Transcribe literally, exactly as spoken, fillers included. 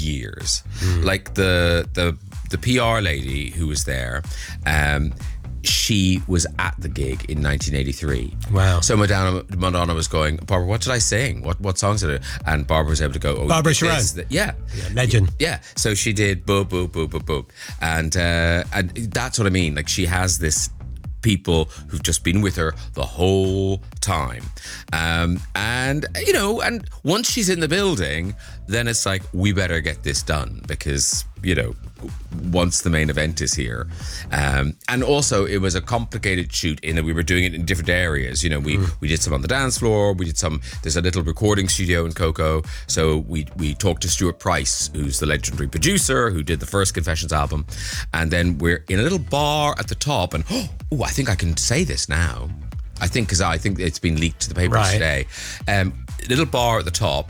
years. Mm. Like the the the P R lady who was there, um, she was at the gig in nineteen eighty-three. Wow. So Madonna, Madonna was going, Barbara, what did I sing? What what songs did I do? And Barbara was able to go, oh, Barbara Sharon. Yeah. yeah. Legend. Yeah. So she did boop, boop, boop, boop, boop. And, uh, and that's what I mean. Like, she has this people who've just been with her the whole time. Um, and, you know, and once she's in the building, then it's like, we better get this done because, you know, once the main event is here. Um, and also it was a complicated shoot in that we were doing it in different areas. You know, we, mm. we did some on the dance floor. We did some, there's a little recording studio in Coco. So we, we talked to Stuart Price, who's the legendary producer who did the first Confessions album. And then we're in a little bar at the top and, oh, I think I can say this now. I think, because I think it's been leaked to the papers right. today. Um, little bar at the top,